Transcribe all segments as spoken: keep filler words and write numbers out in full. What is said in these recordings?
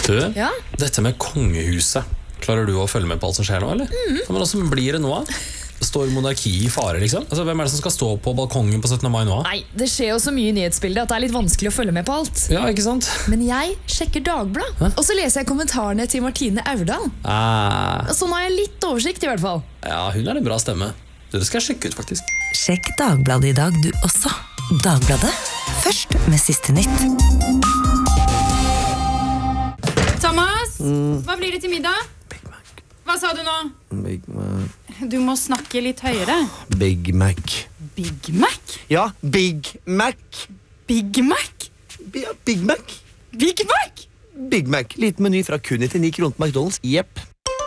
Du, Ja? dette med kongehuset, klarer du å følge med på alt som skjer nå, eller? Mm. Men hvordan blir det nå? Står monarki i fare, liksom? Altså, hvem er det som skal stå på balkongen på syttende mai nå? Nei, det skjer jo så mye i nyhetsbildet at det er litt vanskelig å følge med på alt. Ja, ikke sant? Men jeg sjekker Dagbladet, Hæ? og så leser jeg kommentarene til Martine Aurdal. Ah, Så nå har jeg litt oversikt i hvert fall. ja, hun er en bra stemme. Det skal jeg sjekke ut, faktisk. Sjekk Dagbladet i dag du også. Dagbladet, først med siste nytt. Thomas, hva blir det til middag? Big Mac. Hva sa du nå? Big Mac. Du må snakke litt høyere. Big Mac. Big Mac? Ja, Big Mac. Big Mac? Ja, Big Mac. Big Mac? Big Mac. Liten meny fra kun til ni kroner på McDonald's. Jepp.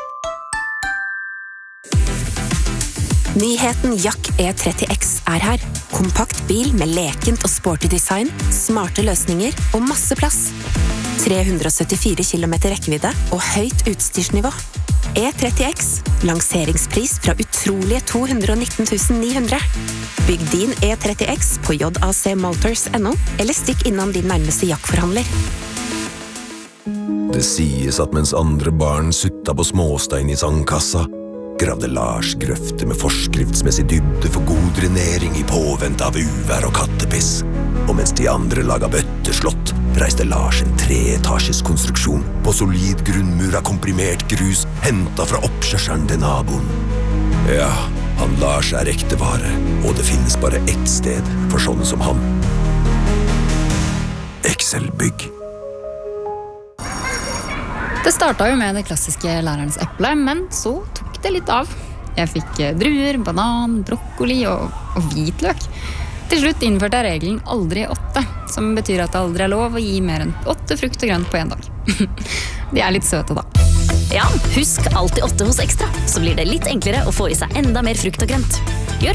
Nyheten Jack E tretti X er her. Kompakt bil med lekent og sporty design, smarte løsninger og masse plass. tre hundre og syttifire kilometer rekkevidde og høyt utstyrsnivå. E tretti X, lanseringspris fra utrolige to hundre og nitten tusen ni hundre. Bygg din E tretti X på j a c motors punktum n o, eller stikk innom din nærmeste Jack-forhandler. Det sies at mens andre barn sutta på småstein i sandkassa, gravde Lars grøfter med forskriftsmessig dybde for god drenering i påvent av uvær og kattepiss. Og mens de andre laga bøtteslott, reiste Lars en treetasjes konstruksjon på solid grunnmur av komprimert grus, hentet fra oppkjørselen til naboen. Ja, han Lars er ekte vare, og det finnes bare ett sted for sånne som han. Excel Bygg. Det startet jo med det klassiske lærerens eple, men så tok det litt av. Jeg fikk druer, banan, brokkoli og, og hvitløk. Til slutt innførte jeg regelen aldri åtte, som betyr at det aldri er lov å gi mer enn åtte frukt og grønt på en dag. De er litt søte da. Ja, husk alltid åtte hos Ekstra, så blir det litt enklere å få i seg enda mer frukt og grønt. Gjør